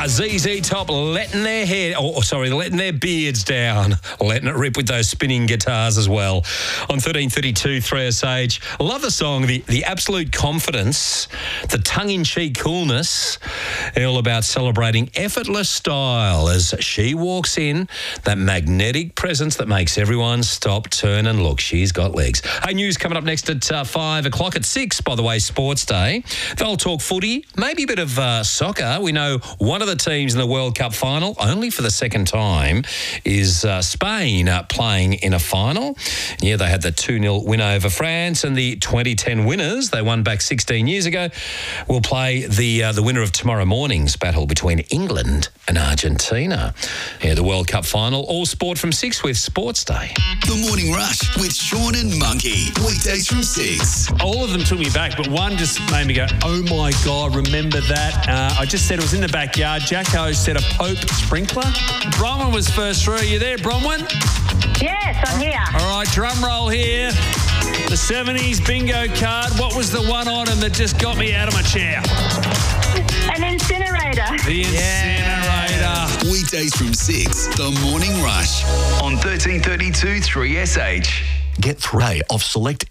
ZZ Top letting their beards down, letting it rip with those spinning guitars as well. On 1332 3SH. I love the song, the absolute confidence, the tongue-in-cheek coolness, all about celebrating effortless style as she walks in, that magnetic presence that makes everyone stop, turn and look. She's got legs. Hey, news coming up next at 5 o'clock. At 6, by the way, Sports Day. They'll talk footy, maybe a bit of soccer. We know one of the teams in the World Cup final, only for the second time, is Spain playing in a final. Yeah, they had the 2-0 win over France, and the 2010 winners, they won back 16 years ago, will play the winner of tomorrow morning's battle between England and Argentina. Yeah, the World Cup final. All sport from 6 with Sports Day. The Morning Rush with Sean and Monkey. Weekdays from 6. All of them took me back, but one just made me go, oh my God, remember that? I just said it was in the backyard. Jacko said a Pope sprinkler. Bronwyn was first through. Are you there, Bronwyn? Yes, I'm here. All right, drum roll here. The 70s bingo card. What was the one item that just got me out of my chair? An incinerator. The incinerator. Weekdays from 6. The Morning Rush on 1332 3SH. Get 3 off select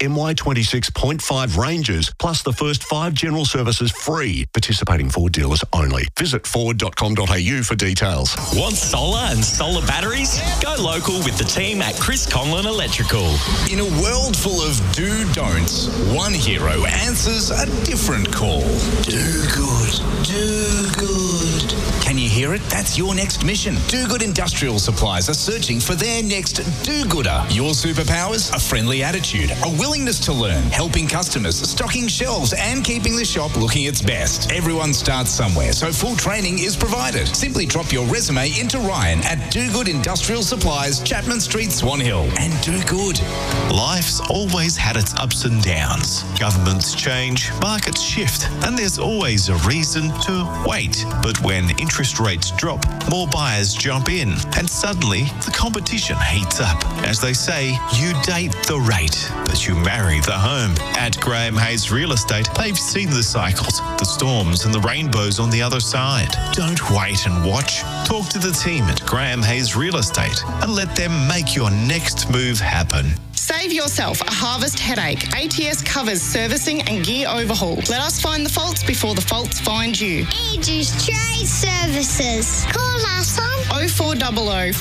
MY26.5 ranges, plus the first 5 general services free. Participating Ford dealers only. Visit ford.com.au for details. Want solar and solar batteries? Go local with the team at Chris Conlon Electrical. In a world full of do-don'ts, one hero answers a different call. Do good. Do good. Can you hear it? That's your next mission. Do Good Industrial Supplies are searching for their next do-gooder. Your superpowers? A friendly attitude, a willingness to learn, helping customers, stocking shelves and keeping the shop looking its best. Everyone starts somewhere, so full training is provided. Simply drop your resume into Ryan at Do Good Industrial Supplies, Chapman Street, Swan Hill, and do good. Life's always had its ups and downs. Governments change, markets shift, and there's always a reason to wait. But when interest rates drop, more buyers jump in, and suddenly the competition heats up. As they say, you date the rate, but you marry the home. At Graham Hayes Real Estate, they've seen the cycles, the storms, and the rainbows on the other side. Don't wait and watch. Talk to the team at Graham Hayes Real Estate and let them make your next move happen. Save yourself a harvest headache. ATS covers servicing and gear overhaul. Let us find the faults before the faults find you. Aegis Trade Services. Call us on 0400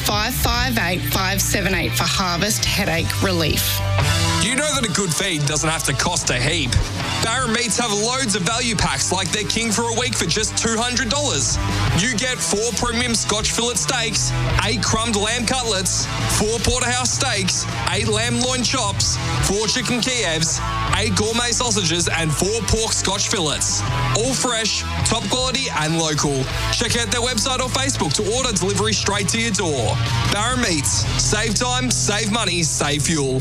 558 578 for harvest headache relief. You know that a good feed doesn't have to cost a heap. Barron Meats have loads of value packs like their King for a week for just $200. You get 4 premium Scotch fillet steaks, 8 crumbed lamb cutlets, 4 porterhouse steaks, 8 lamb loin chops, 4 chicken Kievs, 8 gourmet sausages and 4 pork Scotch fillets. All fresh, top quality and local. Check out their website or Facebook to order delivery straight to your door. Barron Meats. Save time, save money, save fuel.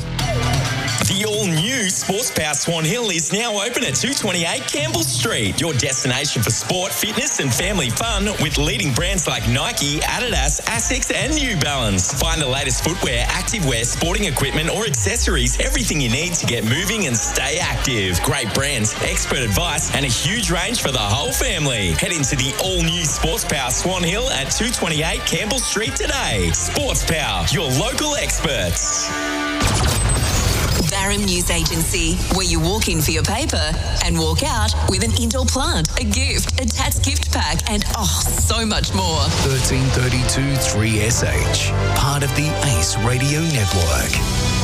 The all-new Sports Power Swan Hill is now open at 228 Campbell Street. Your destination for sport, fitness and family fun with leading brands like Nike, Adidas, Asics and New Balance. Find the latest footwear, activewear, sporting equipment or accessories, everything you need to get moving and stay active. Great brands, expert advice and a huge range for the whole family. Head into the all-new Sports Power Swan Hill at 228 Campbell Street today. Sports Power, your local experts. Barham News Agency, where you walk in for your paper and walk out with an indoor plant, a gift, a Tats gift pack, and so much more. 1332 3SH, part of the Ace Radio Network.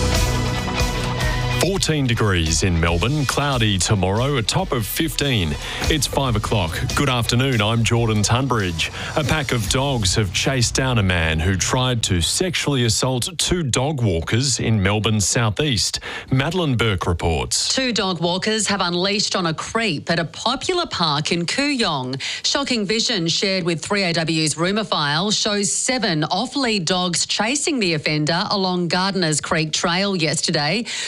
14 degrees in Melbourne, cloudy tomorrow, a top of 15. It's 5 o'clock. Good afternoon, I'm Jordan Tunbridge. A pack of dogs have chased down a man who tried to sexually assault 2 dog walkers in Melbourne's southeast. Madeline Burke reports. 2 dog walkers have unleashed on a creep at a popular park in Kooyong. Shocking vision shared with 3AW's rumour file shows 7 off-lead dogs chasing the offender along Gardeners Creek Trail yesterday. 2 women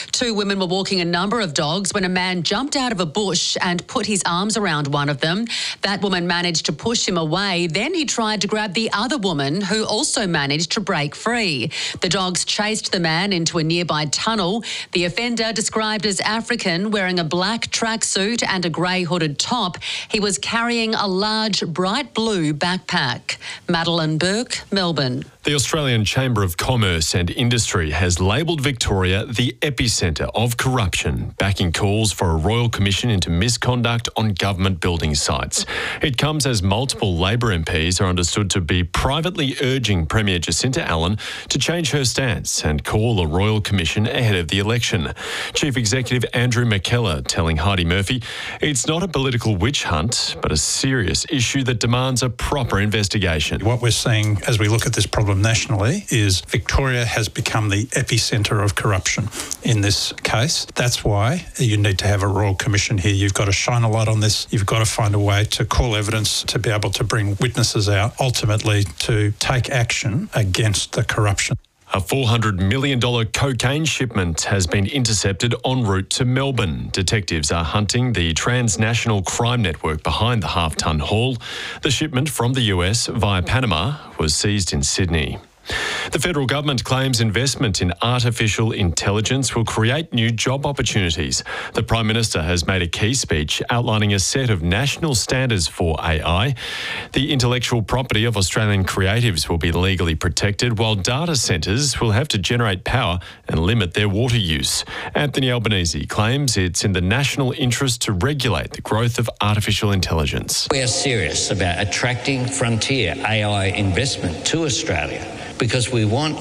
women were walking a number of dogs when a man jumped out of a bush and put his arms around one of them. That woman managed to push him away. Then he tried to grab the other woman, who also managed to break free. The dogs chased the man into a nearby tunnel. The offender, described as African, wearing a black tracksuit and a grey hooded top. He was carrying a large bright blue backpack. Madeline Burke, Melbourne. The Australian Chamber of Commerce and Industry has labelled Victoria the epicentre of corruption, backing calls for a royal commission into misconduct on government building sites. It comes as multiple Labor MPs are understood to be privately urging Premier Jacinta Allen to change her stance and call a royal commission ahead of the election. Chief Executive Andrew McKellar telling Heidi Murphy it's not a political witch hunt, but a serious issue that demands a proper investigation. What we're seeing as we look at this problem nationally is Victoria has become the epicentre of corruption in this case. That's why you need to have a royal commission here. You've got to shine a light on this. You've got to find a way to call evidence, to be able to bring witnesses out, ultimately to take action against the corruption. A $400 million cocaine shipment has been intercepted en route to Melbourne. Detectives are hunting the transnational crime network behind the half-ton haul. The shipment from the US via Panama was seized in Sydney. The federal government claims investment in artificial intelligence will create new job opportunities. The Prime Minister has made a key speech outlining a set of national standards for AI. The intellectual property of Australian creatives will be legally protected, while data centres will have to generate power and limit their water use. Anthony Albanese claims it's in the national interest to regulate the growth of artificial intelligence. We are serious about attracting frontier AI investment to Australia, because we want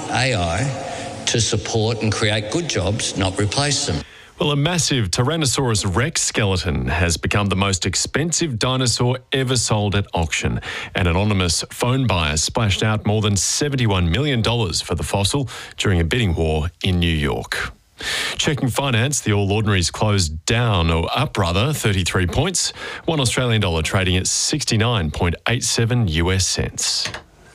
AI to support and create good jobs, not replace them. Well, a massive Tyrannosaurus Rex skeleton has become the most expensive dinosaur ever sold at auction. An anonymous phone buyer splashed out more than $71 million for the fossil during a bidding war in New York. Checking finance, the All Ordinaries closed down, or up rather, 33 points. $1 Australian trading at 69.87 US cents.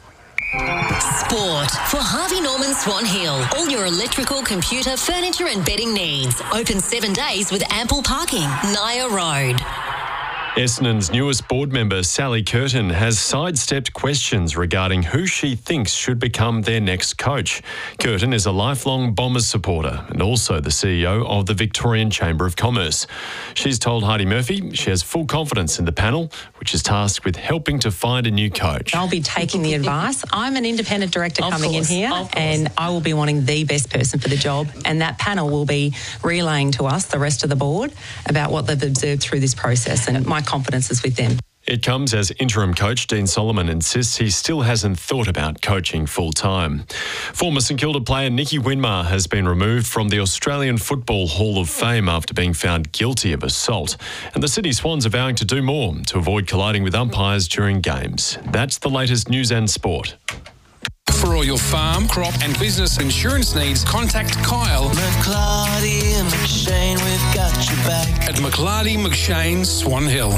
Sport for Harvey Norman Swan Hill. All your electrical, computer, furniture and bedding needs. Open 7 days with ample parking. Naya Road. Essendon's newest board member, Sally Curtin, has sidestepped questions regarding who she thinks should become their next coach. Curtin is a lifelong Bombers supporter and also the CEO of the Victorian Chamber of Commerce. She's told Heidi Murphy she has full confidence in the panel, which is tasked with helping to find a new coach. I'll be taking the advice. I'm an independent director coming in here, and I will be wanting the best person for the job, and that panel will be relaying to us, the rest of the board, about what they've observed through this process, and my confidence is with them. It comes as interim coach Dean Solomon insists he still hasn't thought about coaching full-time. Former St Kilda player Nicky Winmar has been removed from the Australian Football Hall of Fame after being found guilty of assault. And the Sydney Swans are vowing to do more to avoid colliding with umpires during games. That's the latest news and sport. For all your farm, crop and business insurance needs, contact Kyle McLarty and McShane, we've got your back at McLarty McShane Swan Hill.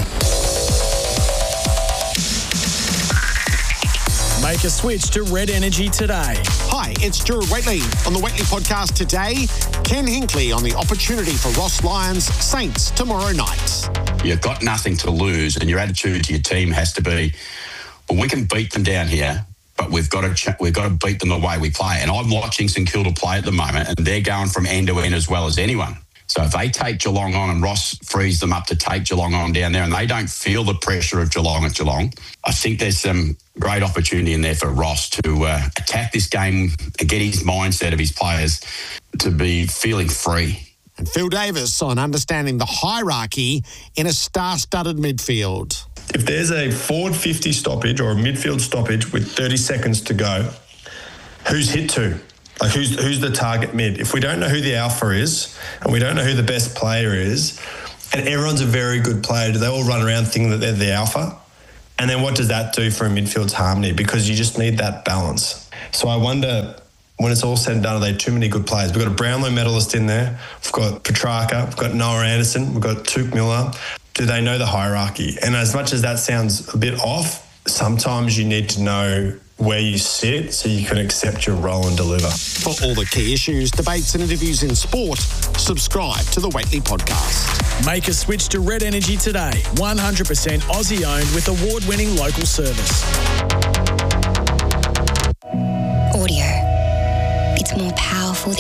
Make a switch to Red Energy today. Hi, it's Stuart Waitley. On the Waitley podcast today, Ken Hinkley on the opportunity for Ross Lions Saints tomorrow night. You've got nothing to lose, and your attitude to your team has to be, well, we can beat them down here, but we've got to beat them the way we play. And I'm watching St Kilda play at the moment, and they're going from end to end as well as anyone. So if they take Geelong on and Ross frees them up to take Geelong on down there and they don't feel the pressure of Geelong at Geelong, I think there's some great opportunity in there for Ross to attack this game and get his mindset of his players to be feeling free. And Phil Davis on understanding the hierarchy in a star-studded midfield. If there's a forward 50 stoppage or a midfield stoppage with 30 seconds to go, who's hit to? Like who's the target mid? If we don't know who the alpha is and we don't know who the best player is, and everyone's a very good player, do they all run around thinking that they're the alpha? And then what does that do for a midfield's harmony? Because you just need that balance. So I wonder, when it's all said and done, are they too many good players? We've got a Brownlow medalist in there. We've got Petrarca. We've got Noah Anderson. We've got Tuke Miller. Do they know the hierarchy? And as much as that sounds a bit off, sometimes you need to know where you sit so you can accept your role and deliver. For all the key issues, debates and interviews in sport, subscribe to the Waitley Podcast. Make a switch to Red Energy today. 100% Aussie owned with award-winning local service.